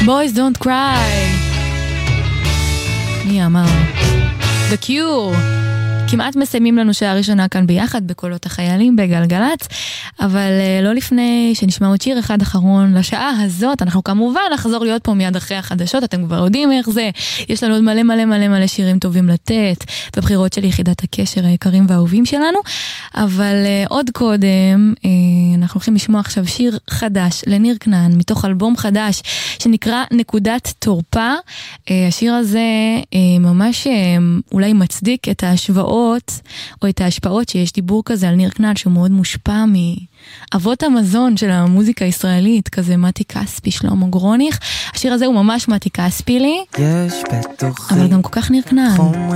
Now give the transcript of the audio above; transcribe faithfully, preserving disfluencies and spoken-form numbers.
Boys don't cry. מי אמר? The Cure. כמעט מסיימים לנו שעה ראשונה כאן ביחד בקולות החיילים בגלגלץ, אבל לא לפני שנשמע עוד שיר אחד אחרון לשעה הזאת. אנחנו כמובן נחזור להיות פה מיד אחרי החדשות, אתם כבר יודעים איך זה. יש לנו עוד מלא מלא מלא מלא שירים טובים לתת בבחירות של יחידת הקשר היקרים והאהובים שלנו, אבל עוד קודם אנחנו הולכים לשמוע עכשיו שיר חדש לניר כנען מתוך אלבום חדש שנקרא נקודת תורפה. השיר הזה ממש אולי מצדיק את ההשוואות או את ההשפעות, שיש דיבור כזה על ניר כנען שהוא מאוד מושפע מאבות המזון של המוזיקה הישראלית, כזה מתי כספי, שלמה גרוניך. השיר הזה הוא ממש מתי כספי לי, אבל גם כל כך ניר כנען.